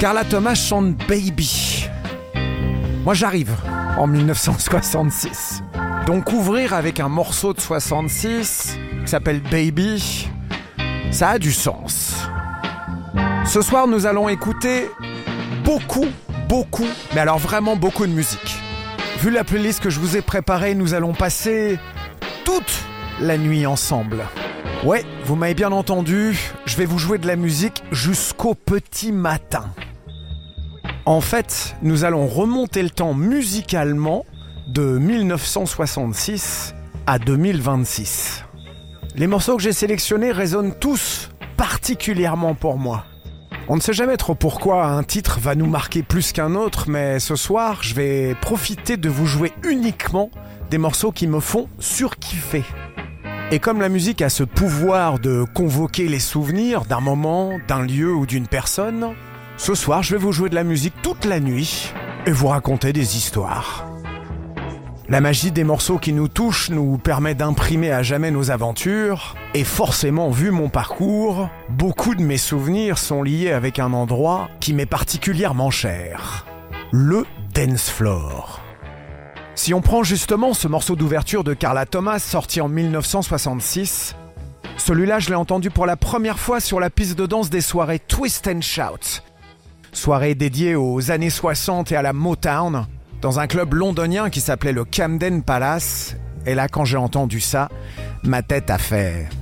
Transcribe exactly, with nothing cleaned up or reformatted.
Carla Thomas chante Baby. Moi j'arrive en dix-neuf cent soixante-six. Donc ouvrir avec un morceau de soixante-six qui s'appelle Baby, ça a du sens. Ce soir nous allons écouter beaucoup, beaucoup, mais alors vraiment beaucoup de musique. Vu la playlist que je vous ai préparée, nous allons passer toute la nuit ensemble. Ouais, vous m'avez bien entendu, je vais vous jouer de la musique jusqu'au petit matin. En fait, nous allons remonter le temps musicalement de dix-neuf cent soixante-six à deux mille vingt-six. Les morceaux que j'ai sélectionnés résonnent tous particulièrement pour moi. On ne sait jamais trop pourquoi un titre va nous marquer plus qu'un autre, mais ce soir, je vais profiter de vous jouer uniquement des morceaux qui me font surkiffer. Et comme la musique a ce pouvoir de convoquer les souvenirs d'un moment, d'un lieu ou d'une personne, ce soir, je vais vous jouer de la musique toute la nuit et vous raconter des histoires. La magie des morceaux qui nous touchent nous permet d'imprimer à jamais nos aventures. Et forcément, vu mon parcours, beaucoup de mes souvenirs sont liés avec un endroit qui m'est particulièrement cher. Le dance floor. Si on prend justement ce morceau d'ouverture de Carla Thomas sorti en dix-neuf cent soixante-six, celui-là je l'ai entendu pour la première fois sur la piste de danse des soirées Twist and Shout. Soirée dédiée aux années soixante et à la Motown, dans un club londonien qui s'appelait le Camden Palace. Et là, quand j'ai entendu ça, ma tête a fait...